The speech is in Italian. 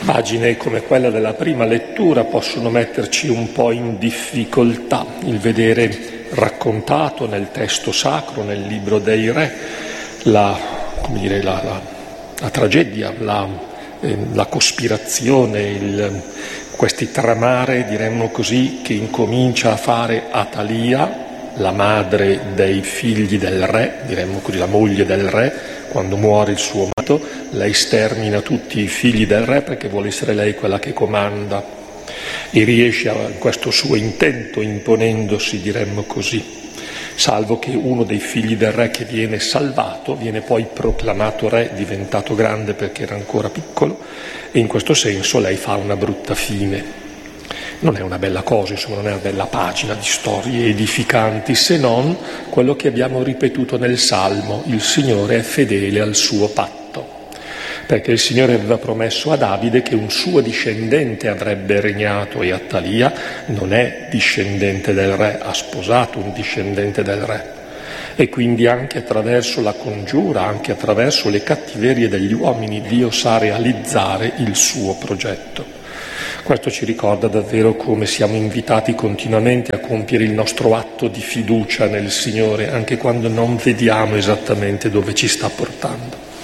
Pagine come quella della prima lettura possono metterci un po' in difficoltà. Il vedere raccontato nel testo sacro, nel libro dei re, la tragedia, la cospirazione, questi tramare, diremmo così, che incomincia a fare Atalia, la madre dei figli del re, diremmo così, la moglie del re. Quando muore il suo marito, lei stermina tutti i figli del re perché vuole essere lei quella che comanda e riesce a questo suo intento imponendosi, diremmo così, salvo che uno dei figli del re che viene salvato viene poi proclamato re, diventato grande perché era ancora piccolo, e in questo senso lei fa una brutta fine. Non è una bella cosa, insomma, non è una bella pagina di storie edificanti, se non quello che abbiamo ripetuto nel Salmo: il Signore è fedele al suo patto, perché il Signore aveva promesso a Davide che un suo discendente avrebbe regnato, e Attalia non è discendente del re, ha sposato un discendente del re, e quindi anche attraverso la congiura, anche attraverso le cattiverie degli uomini, Dio sa realizzare il suo progetto. Questo ci ricorda davvero come siamo invitati continuamente a compiere il nostro atto di fiducia nel Signore, anche quando non vediamo esattamente dove ci sta portando.